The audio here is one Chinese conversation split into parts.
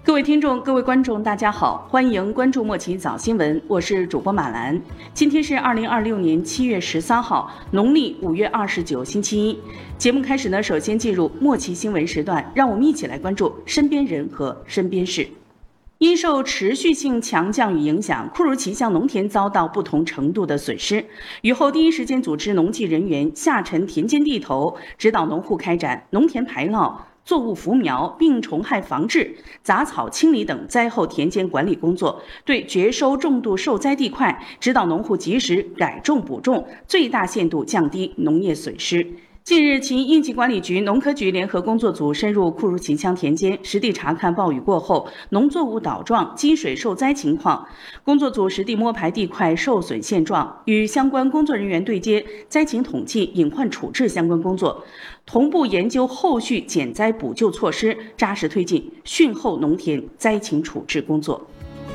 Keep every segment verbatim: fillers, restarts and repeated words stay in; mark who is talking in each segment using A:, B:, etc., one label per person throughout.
A: 各位听众、各位观众，大家好，欢迎关注莫奇早新闻，我是主播马兰。今天是二零二六年七月十三号，农历五月二十九，星期一。节目开始呢，首先进入莫奇新闻时段，让我们一起来关注身边人和身边事。因受持续性强降雨影响，库如旗下农田遭到不同程度的损失。雨后第一时间组织农技人员下沉田间地头，指导农户开展农田排涝、作物扶苗、病虫害防治、杂草清理等灾后田间管理工作，对绝收重度受灾地块，指导农户及时改种补种，最大限度降低农业损失。近日，其应急管理局、农科局联合工作组深入库如旗羌田间，实地查看暴雨过后农作物倒状、积水受灾情况。工作组实地摸排地块受损现状，与相关工作人员对接灾情统计、隐患处置相关工作，同步研究后续减灾补救措施，扎实推进汛后农田灾情处置工作。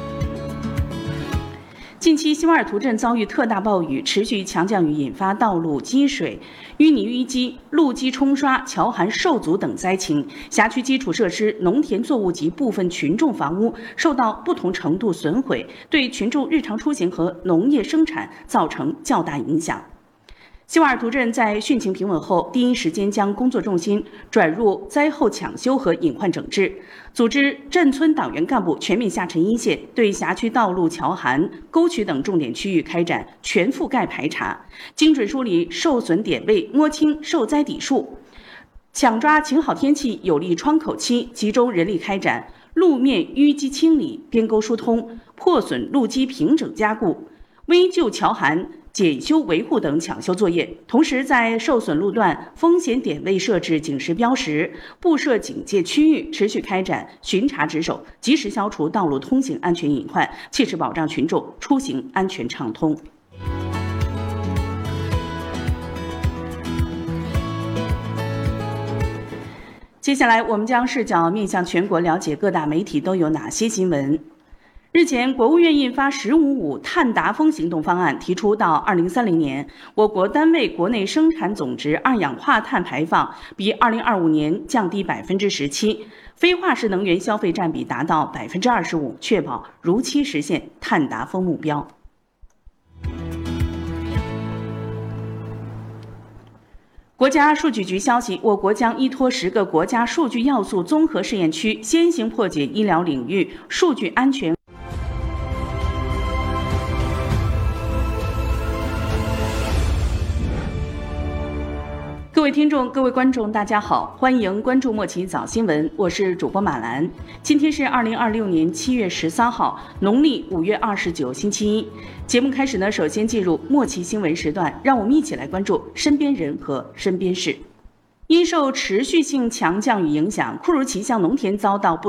A: 近期，西瓦尔图镇遭遇特大暴雨，持续强降雨引发道路积水、淤泥淤积、路基冲刷、桥涵受阻等灾情，辖区基础设施、农田作物及部分群众房屋受到不同程度损毁，对群众日常出行和农业生产造成较大影响。西瓦尔图镇在汛情平稳后，第一时间将工作重心转入灾后抢修和隐患整治，组织镇村党员干部全面下沉一线，对辖区道路、桥涵、沟渠等重点区域开展全覆盖排查，精准梳理受损点位，摸清受灾底数，抢抓晴好天气有利窗口期，集中人力开展路面淤积清理、边沟疏通、破损路基平整加固、危旧桥涵检修维护等抢修作业，同时在受损路段风险点位设置警示标识，布设警戒区域，持续开展巡查值守，及时消除道路通行安全隐患，切实保障群众出行安全畅通。接下来，我们将视角面向全国，了解各大媒体都有哪些新闻。日前，国务院印发“十五五”碳达峰行动方案，提出到二零三零年，我国单位国内生产总值二氧化碳排放比二零二五年降低百分之十七，非化石能源消费占比达到百分之二十五，确保如期实现碳达峰目标。国家数据局消息，我国将依托十个国家数据要素综合试验区，先行破解医疗领域数据安全。各位听众、各位观众，大家好，欢迎关注莫奇早新闻，我是主播马兰。今天是二零二六年七月十三号，农历五月二十九，星期一。节目开始呢，首先进入莫奇新闻时段，让我们一起来关注身边人和身边事。因受持续性强降雨影响，库如旗下农田遭到不